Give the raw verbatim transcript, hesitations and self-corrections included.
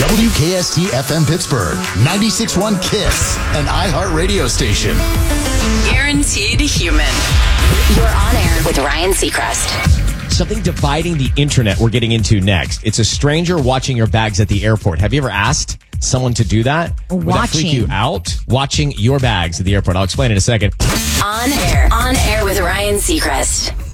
W K S T F M Pittsburgh, ninety-six point one KISS, an iHeart radio station. Guaranteed human. You're on air with Ryan Seacrest. Something dividing the internet we're getting into next. It's a stranger watching your bags at the airport. Have you ever asked someone to do that? Would that freak you out? Watching your bags at the airport. I'll explain in a second. On air. On air with Ryan Seacrest.